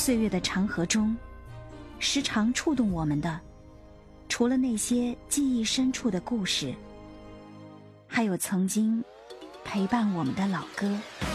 岁月的长河中，时常触动我们的，除了那些记忆深处的故事，还有曾经陪伴我们的老歌。